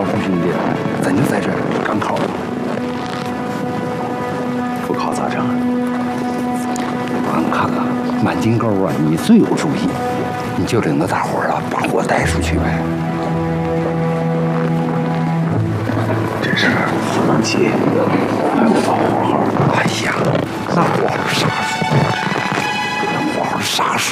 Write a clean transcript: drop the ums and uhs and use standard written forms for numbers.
老师兄弟，咱就在这赶考了。 复考咋整？ 俺看啊，满金沟啊，你最有主意，你就领着大伙儿啊，把我带出去呗。 这事儿不能急，还得把活好。 哎呀，那活啥时候？活啥时